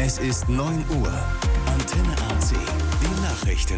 Es ist 9 Uhr. Antenne AC. Die Nachrichten.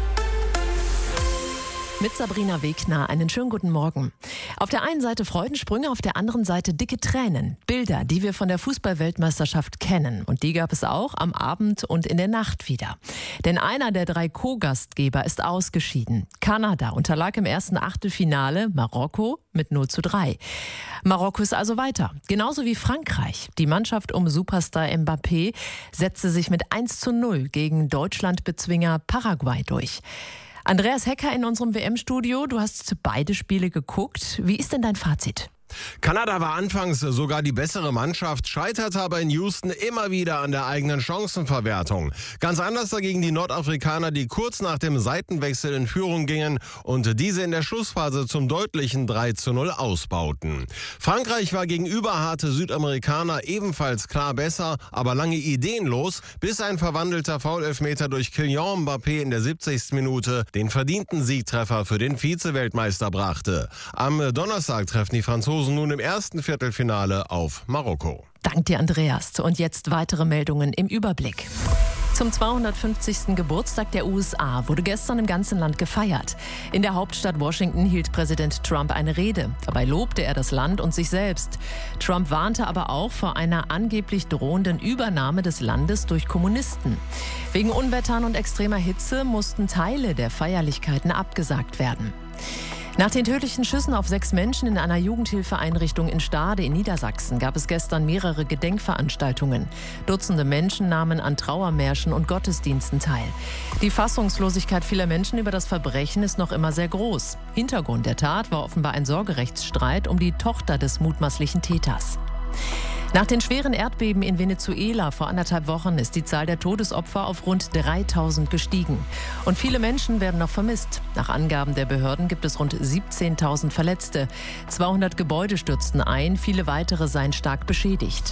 Mit Sabrina Wegner, einen schönen guten Morgen. Auf der einen Seite Freudensprünge, auf der anderen Seite dicke Tränen. Bilder, die wir von der Fußball-Weltmeisterschaft kennen. Und die gab es auch am Abend und in der Nacht wieder. Denn einer der 3 Co-Gastgeber ist ausgeschieden. Kanada unterlag im ersten Achtelfinale Marokko mit 0:3. Marokko ist also weiter. Genauso wie Frankreich. Die Mannschaft um Superstar Mbappé setzte sich mit 1:0 gegen Deutschland-Bezwinger Paraguay durch. Andreas Hecker in unserem WM-Studio, du hast beide Spiele geguckt. Wie ist denn dein Fazit? Kanada war anfangs sogar die bessere Mannschaft, scheiterte aber in Houston immer wieder an der eigenen Chancenverwertung. Ganz anders dagegen die Nordafrikaner, die kurz nach dem Seitenwechsel in Führung gingen und diese in der Schlussphase zum deutlichen 3:0 ausbauten. Frankreich war gegenüber harte Südamerikaner ebenfalls klar besser, aber lange ideenlos, bis ein verwandelter Foulelfmeter durch Kylian Mbappé in der 70. Minute den verdienten Siegtreffer für den Vize-Weltmeister brachte. Am Donnerstag treffen die Franzosen nun im ersten Viertelfinale auf Marokko. Dank dir, Andreas. Und jetzt weitere Meldungen im Überblick. Zum 250. Geburtstag der USA wurde gestern im ganzen Land gefeiert. In der Hauptstadt Washington hielt Präsident Trump eine Rede. Dabei lobte er das Land und sich selbst. Trump warnte aber auch vor einer angeblich drohenden Übernahme des Landes durch Kommunisten. Wegen Unwettern und extremer Hitze mussten Teile der Feierlichkeiten abgesagt werden. Nach den tödlichen Schüssen auf 6 Menschen in einer Jugendhilfeeinrichtung in Stade in Niedersachsen gab es gestern mehrere Gedenkveranstaltungen. Dutzende Menschen nahmen an Trauermärschen und Gottesdiensten teil. Die Fassungslosigkeit vieler Menschen über das Verbrechen ist noch immer sehr groß. Hintergrund der Tat war offenbar ein Sorgerechtsstreit um die Tochter des mutmaßlichen Täters. Nach den schweren Erdbeben in Venezuela vor 1,5 Wochen ist die Zahl der Todesopfer auf rund 3.000 gestiegen. Und viele Menschen werden noch vermisst. Nach Angaben der Behörden gibt es rund 17.000 Verletzte. 200 Gebäude stürzten ein, viele weitere seien stark beschädigt.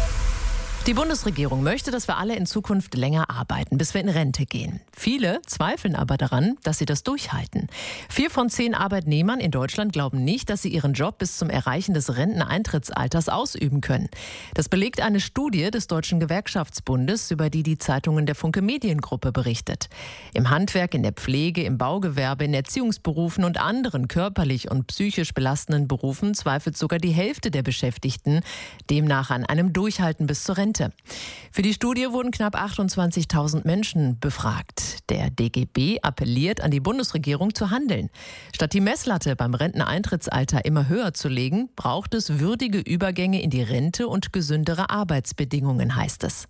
Die Bundesregierung möchte, dass wir alle in Zukunft länger arbeiten, bis wir in Rente gehen. Viele zweifeln aber daran, dass sie das durchhalten. 4 von 10 Arbeitnehmern in Deutschland glauben nicht, dass sie ihren Job bis zum Erreichen des Renteneintrittsalters ausüben können. Das belegt eine Studie des Deutschen Gewerkschaftsbundes, über die die Zeitungen der Funke Mediengruppe berichtet. Im Handwerk, in der Pflege, im Baugewerbe, in Erziehungsberufen und anderen körperlich und psychisch belastenden Berufen zweifelt sogar die Hälfte der Beschäftigten demnach an einem Durchhalten bis zur Rente. Für die Studie wurden knapp 28.000 Menschen befragt. Der DGB appelliert an die Bundesregierung zu handeln. Statt die Messlatte beim Renteneintrittsalter immer höher zu legen, braucht es würdige Übergänge in die Rente und gesündere Arbeitsbedingungen, heißt es.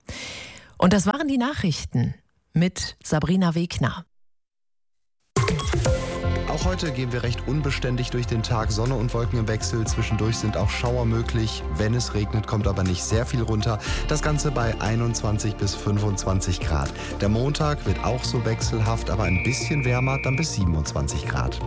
Und das waren die Nachrichten mit Sabrina Wegner. Auch heute gehen wir recht unbeständig durch den Tag. Sonne und Wolken im Wechsel. Zwischendurch sind auch Schauer möglich. Wenn es regnet, kommt aber nicht sehr viel runter. Das Ganze bei 21 bis 25 Grad. Der Montag wird auch so wechselhaft, aber ein bisschen wärmer, dann bis 27 Grad.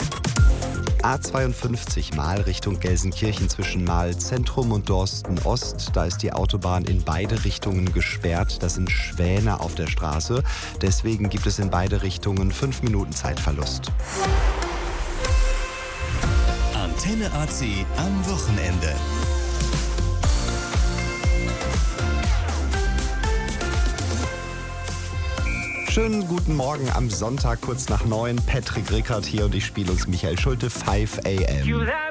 A52 Mahl Richtung Gelsenkirchen zwischen Mahl Zentrum und Dorsten Ost. Da ist die Autobahn in beide Richtungen gesperrt. Das sind Schwäne auf der Straße. Deswegen gibt es in beide Richtungen 5 Minuten Zeitverlust. Antenne AC am Wochenende. Schönen guten Morgen am Sonntag, kurz nach 9. Patrick Rickert hier und ich spiele uns Michael Schulte, 5 AM.